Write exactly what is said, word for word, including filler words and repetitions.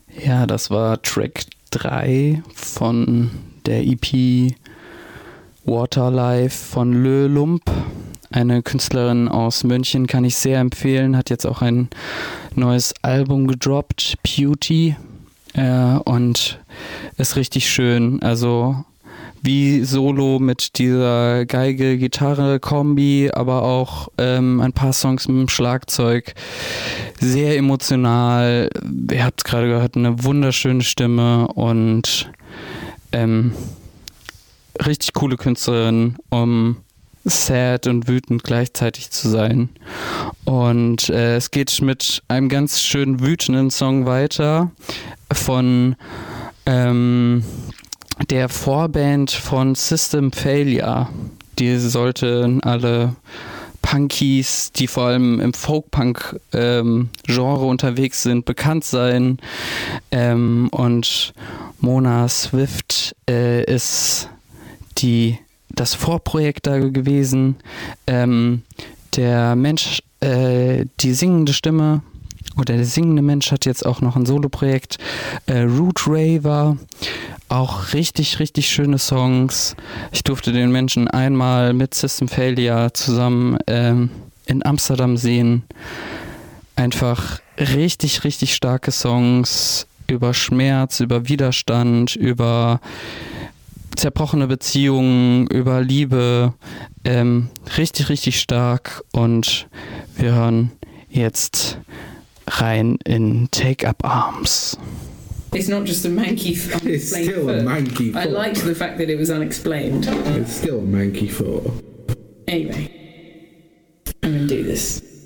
Ja, das war Track drei von der E P Waterlife von Lö Lump. Eine Künstlerin aus München, kann ich sehr empfehlen, hat jetzt auch ein neues Album gedroppt, Beauty, äh, und ist richtig schön, also wie Solo mit dieser Geige-Gitarre-Kombi, aber auch ähm, ein paar Songs mit dem Schlagzeug. Sehr emotional. Ihr habt es gerade gehört, eine wunderschöne Stimme und ähm, richtig coole Künstlerin, um sad und wütend gleichzeitig zu sein. Und äh, es geht mit einem ganz schön wütenden Song weiter von ähm, der Vorband von System Failure. Die sollten alle Punkies, die vor allem im Folk-Punk-Genre ähm, unterwegs sind, bekannt sein. Ähm, und Mona Swift äh, ist die, das Vorprojekt da gewesen. Ähm, der Mensch, äh, die singende Stimme oder der singende Mensch hat jetzt auch noch ein Soloprojekt. Äh, Root Raver. Auch richtig, richtig schöne Songs. Ich durfte den Menschen einmal mit System Failure zusammen ähm, in Amsterdam sehen. Einfach richtig, richtig starke Songs über Schmerz, über Widerstand, über zerbrochene Beziehungen, über Liebe. Ähm, richtig, richtig stark. Und wir hören jetzt rein in Take Up Arms. It's not just a manky, unexplained It's still foot. a manky foot. I liked the fact that it was unexplained. It's still a manky foot. Anyway, I'm gonna do this.